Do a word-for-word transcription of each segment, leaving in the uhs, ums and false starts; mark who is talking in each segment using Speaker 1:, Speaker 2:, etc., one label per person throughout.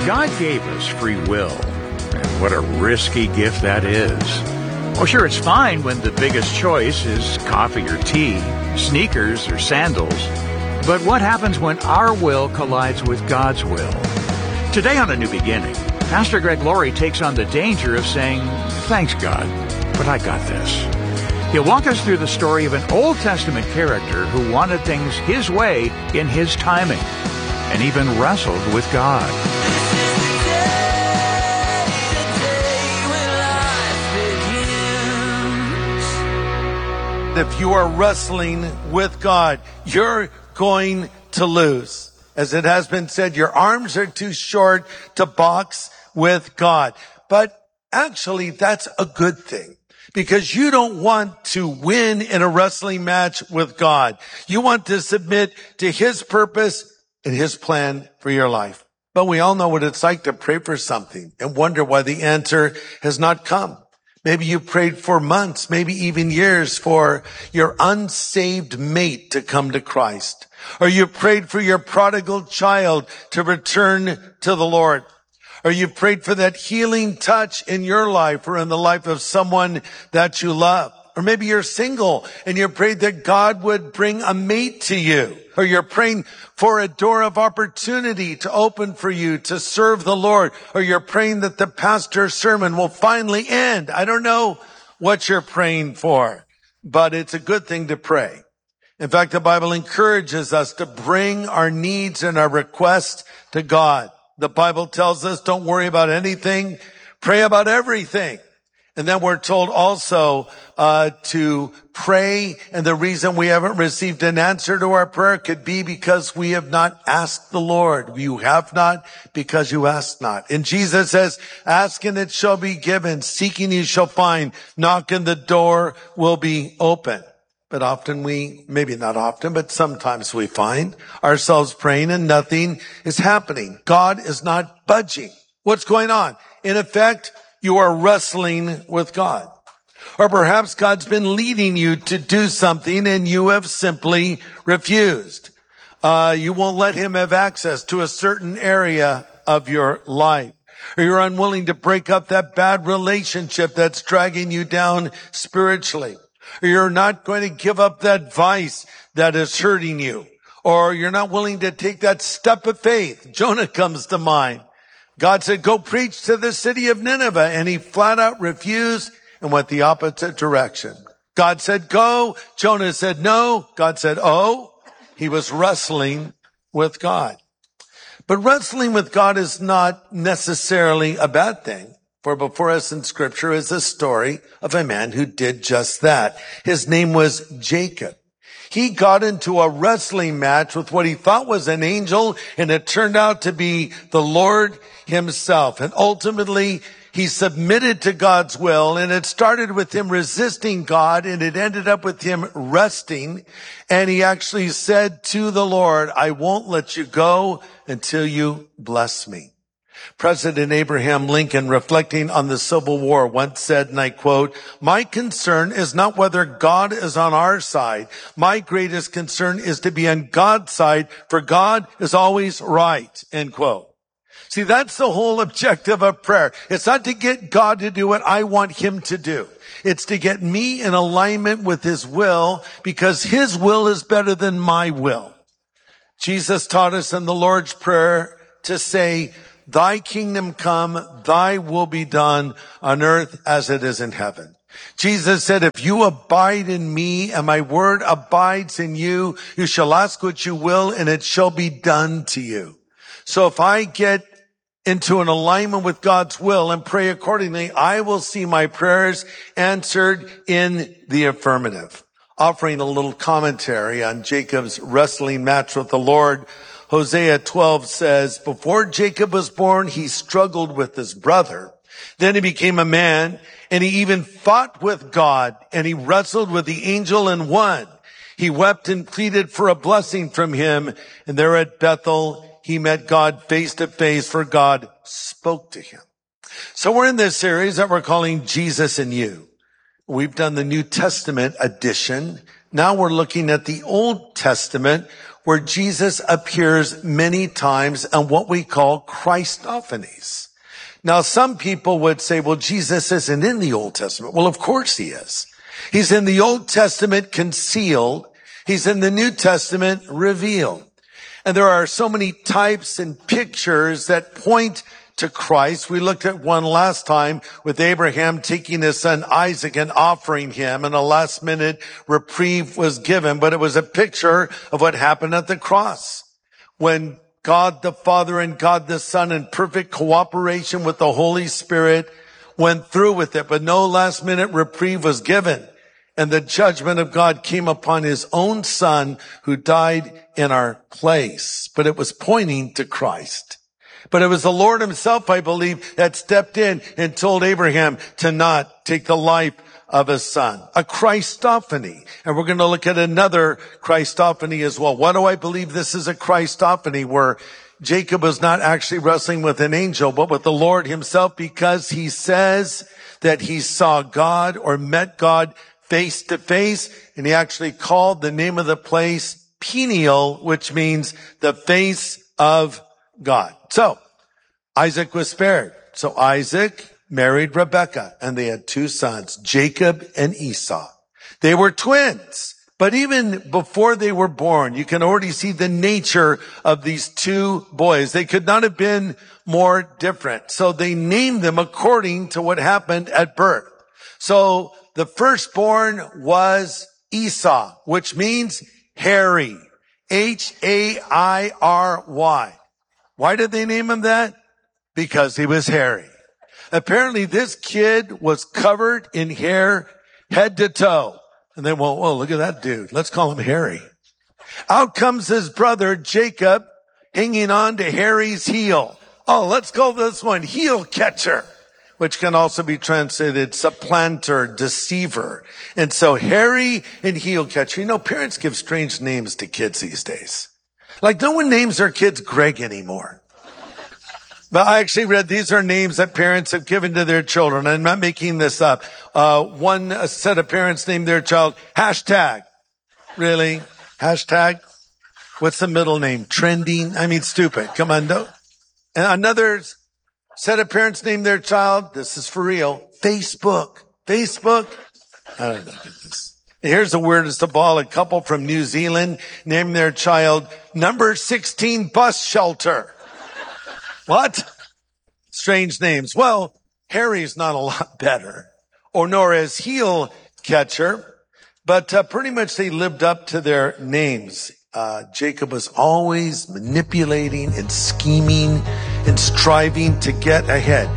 Speaker 1: God gave us free will, and what a risky gift that is. Well, sure, it's fine when the biggest choice is coffee or tea, sneakers or sandals. But what happens when our will collides with God's will? Today on A New Beginning, Pastor Greg Laurie takes on the danger of saying, "Thanks, God, but I got this." He'll walk us through the story of an Old Testament character who wanted things his way in his timing, and even wrestled with God.
Speaker 2: If you are wrestling with God, you're going to lose. As it has been said, your arms are too short to box with God. But actually, that's a good thing, because you don't want to win in a wrestling match with God. You want to submit to His purpose and His plan for your life. But we all know what it's like to pray for something and wonder why the answer has not come. Maybe you prayed for months, maybe even years, for your unsaved mate to come to Christ. Or you prayed for your prodigal child to return to the Lord. Or you prayed for that healing touch in your life or in the life of someone that you love. Or maybe you're single and you prayed that God would bring a mate to you. Or you're praying for a door of opportunity to open for you to serve the Lord. Or you're praying that the pastor's sermon will finally end. I don't know what you're praying for, but it's a good thing to pray. In fact, the Bible encourages us to bring our needs and our requests to God. The Bible tells us don't worry about anything, pray about everything. And then we're told also uh to pray, and the reason we haven't received an answer to our prayer could be because we have not asked the Lord. You have not because you ask not. And Jesus says, ask and it shall be given, seeking you shall find, knock and the door will be open. But often we, maybe not often, but sometimes we find ourselves praying and nothing is happening. God is not budging. What's going on? In effect, you are wrestling with God. Or perhaps God's been leading you to do something and you have simply refused. Uh, you won't let Him have access to a certain area of your life. Or you're unwilling to break up that bad relationship that's dragging you down spiritually. Or you're not going to give up that vice that is hurting you. Or you're not willing to take that step of faith. Jonah comes to mind. God said, go preach to the city of Nineveh. And he flat out refused and went the opposite direction. God said, go. Jonah said, no. God said, oh. He was wrestling with God. But wrestling with God is not necessarily a bad thing. For before us in Scripture is a story of a man who did just that. His name was Jacob. He got into a wrestling match with what he thought was an angel, and it turned out to be the Lord Himself. And ultimately, he submitted to God's will, and it started with him resisting God, and it ended up with him resting. And he actually said to the Lord, I won't let you go until you bless me. President Abraham Lincoln, reflecting on the Civil War, once said, and I quote, my concern is not whether God is on our side. My greatest concern is to be on God's side, for God is always right, end quote. See, that's the whole objective of prayer. It's not to get God to do what I want Him to do. It's to get me in alignment with His will, because His will is better than my will. Jesus taught us in the Lord's Prayer to say, Thy kingdom come, Thy will be done on earth as it is in heaven. Jesus said, if you abide in me and my word abides in you, you shall ask what you will and it shall be done to you. So if I get into an alignment with God's will and pray accordingly, I will see my prayers answered in the affirmative. Offering a little commentary on Jacob's wrestling match with the Lord, Hosea twelve says, before Jacob was born, he struggled with his brother. Then he became a man, and he even fought with God, and he wrestled with the angel and won. He wept and pleaded for a blessing from him, and there at Bethel, he met God face to face, for God spoke to him. So we're in this series that we're calling Jesus and You. We've done the New Testament edition. Now we're looking at the Old Testament, where Jesus appears many times on what we call Christophanies. Now, some people would say, well, Jesus isn't in the Old Testament. Well, of course he is. He's in the Old Testament concealed. He's in the New Testament revealed. And there are so many types and pictures that point to Christ. We looked at one last time with Abraham taking his son Isaac and offering him, and a last minute reprieve was given, but it was a picture of what happened at the cross when God the Father and God the Son in perfect cooperation with the Holy Spirit went through with it, but no last minute reprieve was given. And the judgment of God came upon his own son who died in our place. But it was pointing to Christ. But it was the Lord himself, I believe, that stepped in and told Abraham to not take the life of his son. A Christophany. And we're going to look at another Christophany as well. Why do I believe this is a Christophany, where Jacob was not actually wrestling with an angel, but with the Lord himself, because he says that he saw God or met God face to face, and he actually called the name of the place Peniel, which means the face of God. So Isaac was spared. So Isaac married Rebekah, and they had two sons, Jacob and Esau. They were twins, but even before they were born, you can already see the nature of these two boys. They could not have been more different. So they named them according to what happened at birth. So the firstborn was Esau, which means hairy. H A I R Y. Why did they name him that? Because he was hairy. Apparently this kid was covered in hair head to toe. And they went, whoa, look at that dude. Let's call him Harry. Out comes his brother Jacob, hanging on to Harry's heel. Oh, let's call this one heel catcher, which can also be translated supplanter, deceiver. And so Harry and heel catcher. You know, parents give strange names to kids these days. Like no one names their kids Greg anymore. But I actually read these are names that parents have given to their children. I'm not making this up. Uh, one set of parents named their child hashtag. Really? Hashtag? What's the middle name? Trending? I mean, stupid. Come on. No. And another set of parents named their child, this is for real, Facebook. Facebook? I don't know. Here's the weirdest of all. A couple from New Zealand named their child number sixteen bus shelter. What? Strange names. Well, Harry's not a lot better, or nor is heel catcher, but uh, pretty much they lived up to their names. Uh, Jacob was always manipulating and scheming and striving to get ahead.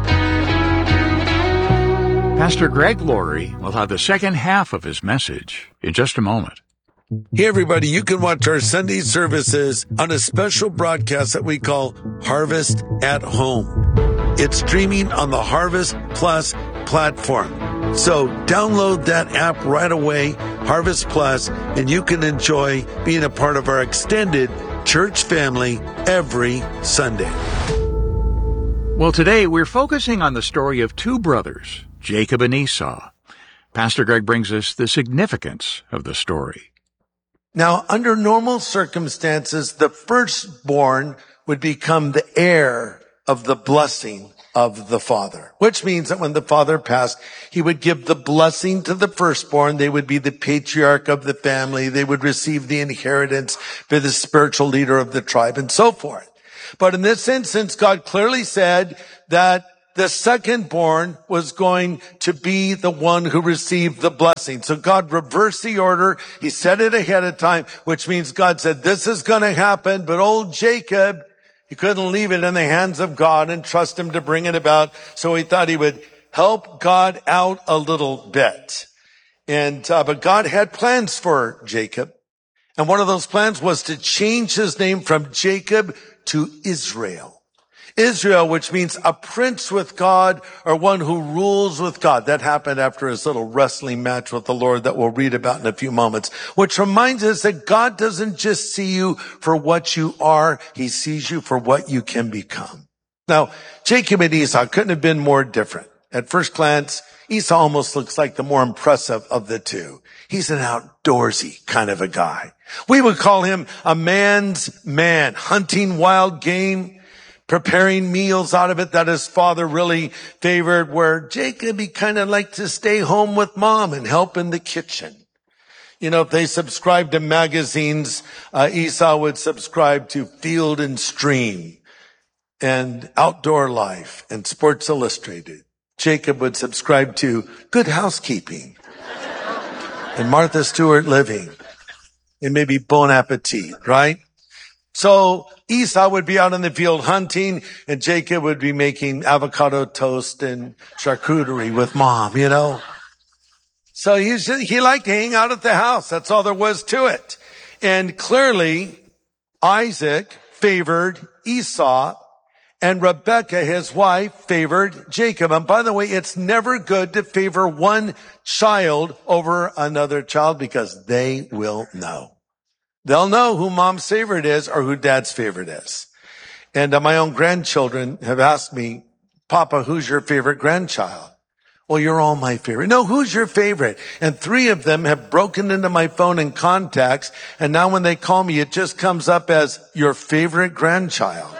Speaker 1: Pastor Greg Laurie will have the second half of his message in just a moment.
Speaker 2: Hey everybody, you can watch our Sunday services on a special broadcast that we call Harvest at Home. It's streaming on the Harvest Plus platform. So download that app right away, Harvest Plus, and you can enjoy being a part of our extended church family every Sunday.
Speaker 1: Well, today we're focusing on the story of two brothers, Jacob and Esau. Pastor Greg brings us the significance of the story.
Speaker 2: Now, under normal circumstances, the firstborn would become the heir of the blessing of the father, which means that when the father passed, he would give the blessing to the firstborn. They would be the patriarch of the family. They would receive the inheritance, be the spiritual leader of the tribe, and so forth. But in this instance, God clearly said that the secondborn was going to be the one who received the blessing. So God reversed the order. He said it ahead of time, which means God said, this is going to happen. But old Jacob, he couldn't leave it in the hands of God and trust him to bring it about. So he thought he would help God out a little bit. And, uh, but God had plans for Jacob. And one of those plans was to change his name from Jacob to Israel. Israel, which means a prince with God, or one who rules with God. That happened after his little wrestling match with the Lord that we'll read about in a few moments, which reminds us that God doesn't just see you for what you are. He sees you for what you can become. Now, Jacob and Esau couldn't have been more different. At first glance, Esau almost looks like the more impressive of the two. He's an outdoorsy kind of a guy. We would call him a man's man, hunting wild game, preparing meals out of it that his father really favored, where Jacob, he kind of liked to stay home with mom and help in the kitchen. You know, if they subscribed to magazines, uh, Esau would subscribe to Field and Stream and Outdoor Life and Sports Illustrated. Jacob would subscribe to Good Housekeeping and Martha Stewart Living and maybe Bon Appetit, right? So Esau would be out in the field hunting and Jacob would be making avocado toast and charcuterie with mom, you know? So he, he liked to hang out at the house. That's all there was to it. And clearly Isaac favored Esau and Rebekah, his wife, favored Jacob. And by the way, it's never good to favor one child over another child because they will know. They'll know who mom's favorite is or who dad's favorite is. And uh, my own grandchildren have asked me, Papa, who's your favorite grandchild? Well, you're all my favorite. No, who's your favorite? And three of them have broken into my phone in contacts. And now when they call me, it just comes up as your favorite grandchild.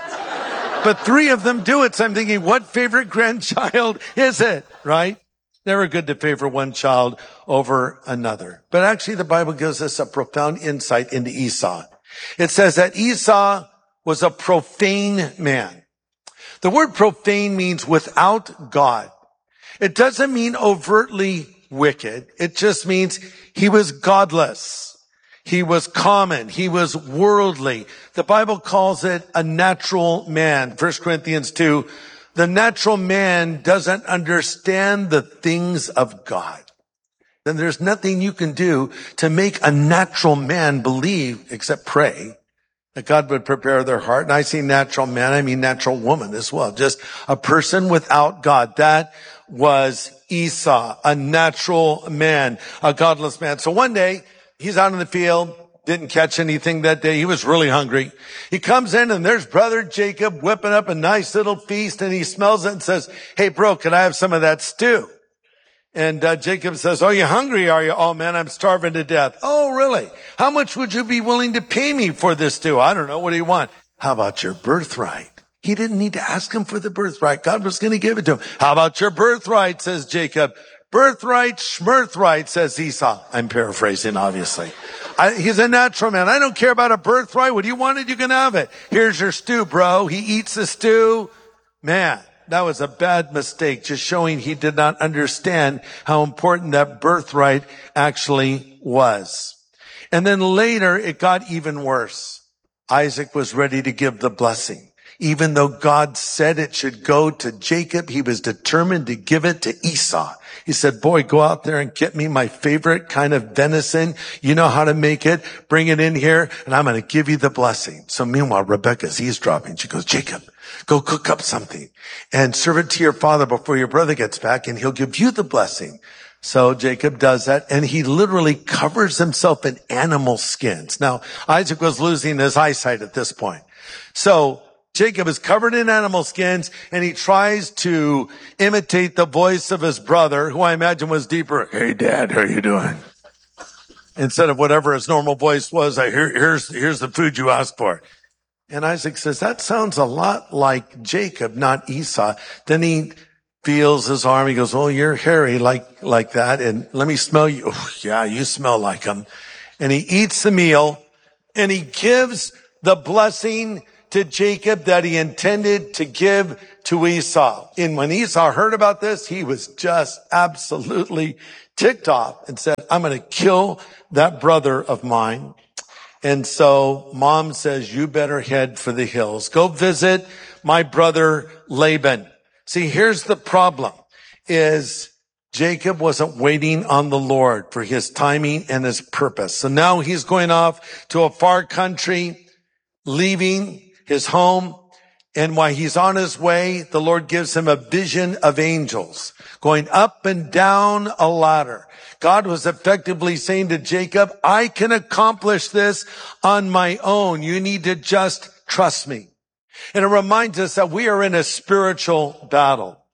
Speaker 2: But three of them do it. So I'm thinking, what favorite grandchild is it? Right? Never good to favor one child over another. But actually the Bible gives us a profound insight into Esau. It says that Esau was a profane man. The word profane means without God. It doesn't mean overtly wicked. It just means he was godless. He was common. He was worldly. The Bible calls it a natural man. First Corinthians two, the natural man doesn't understand the things of God. Then there's nothing you can do to make a natural man believe except pray that God would prepare their heart. And I say natural man, I mean natural woman as well. Just a person without God. That was Esau, a natural man, a godless man. So one day, he's out in the field, didn't catch anything that day. He was really hungry. He comes in and there's brother Jacob whipping up a nice little feast and he smells it and says, hey bro, can I have some of that stew? And uh, Jacob says, are you hungry? Are you? Oh man, I'm starving to death. Oh really? How much would you be willing to pay me for this stew? I don't know. What do you want? How about your birthright? He didn't need to ask him for the birthright. God was going to give it to him. How about your birthright, says Jacob. Birthright, schmirthright, says Esau. I'm paraphrasing, obviously. I, he's a natural man. I don't care about a birthright. What you wanted, you can have it. Here's your stew, bro. He eats the stew. Man, that was a bad mistake, just showing he did not understand how important that birthright actually was. And then later, it got even worse. Isaac was ready to give the blessing. Even though God said it should go to Jacob, he was determined to give it to Esau. He said, boy, go out there and get me my favorite kind of venison. You know how to make it. Bring it in here and I'm going to give you the blessing. So meanwhile, Rebekah's eavesdropping. She goes, Jacob, go cook up something and serve it to your father before your brother gets back and he'll give you the blessing. So Jacob does that and he literally covers himself in animal skins. Now, Isaac was losing his eyesight at this point. So Jacob is covered in animal skins and he tries to imitate the voice of his brother, who I imagine was deeper. Hey dad, how are you doing? Instead of whatever his normal voice was, I hear, here's, here's the food you asked for. And Isaac says, that sounds a lot like Jacob, not Esau. Then he feels his arm. He goes, oh, you're hairy like, like that. And let me smell you. Oh, yeah, you smell like him. And he eats the meal and he gives the blessing to Jacob that he intended to give to Esau. And when Esau heard about this, he was just absolutely ticked off and said, I'm going to kill that brother of mine. And so mom says, you better head for the hills. Go visit my brother Laban. See, here's the problem is Jacob wasn't waiting on the Lord for his timing and his purpose. So now he's going off to a far country, leaving his home. And while he's on his way, the Lord gives him a vision of angels going up and down a ladder. God was effectively saying to Jacob, I can accomplish this on my own. You need to just trust me. And it reminds us that we are in a spiritual battle.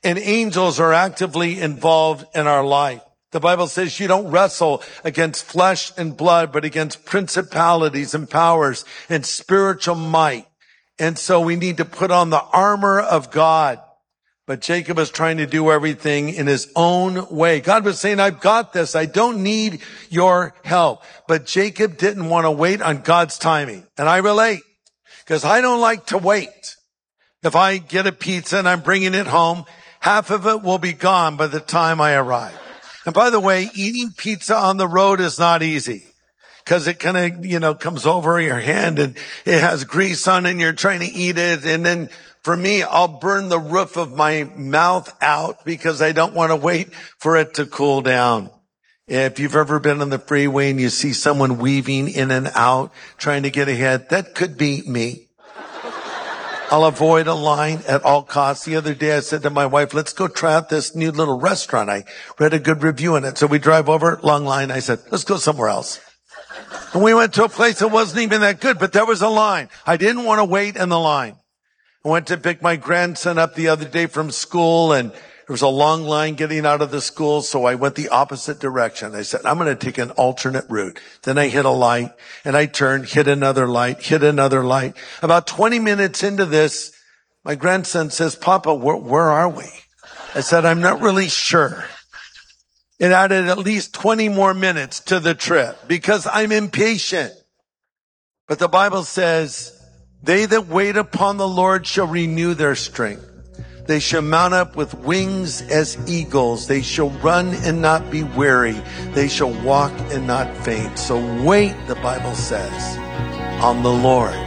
Speaker 2: and angels are actively involved in our life. The Bible says you don't wrestle against flesh and blood, but against principalities and powers and spiritual might. And so we need to put on the armor of God. But Jacob was trying to do everything in his own way. God was saying, I've got this. I don't need your help. But Jacob didn't want to wait on God's timing. And I relate, because I don't like to wait. If I get a pizza and I'm bringing it home, half of it will be gone by the time I arrive. And by the way, eating pizza on the road is not easy, because it kind of, you know, comes over your hand and it has grease on it and you're trying to eat it. And then for me, I'll burn the roof of my mouth out because I don't want to wait for it to cool down. If you've ever been on the freeway and you see someone weaving in and out, trying to get ahead, that could be me. I'll avoid a line at all costs. The other day I said to my wife, let's go try out this new little restaurant. I read a good review on it. So we drive over, long line. I said, let's go somewhere else. And we went to a place that wasn't even that good, but there was a line. I didn't want to wait in the line. I went to pick my grandson up the other day from school, and there was a long line getting out of the school, so I went the opposite direction. I said, I'm going to take an alternate route. Then I hit a light, and I turned, hit another light, hit another light. About twenty minutes into this, my grandson says, Papa, where, where are we? I said, I'm not really sure. It added at least twenty more minutes to the trip because I'm impatient. But the Bible says, they that wait upon the Lord shall renew their strength. They shall mount up with wings as eagles. They shall run and not be weary. They shall walk and not faint. So wait, the Bible says, on the Lord.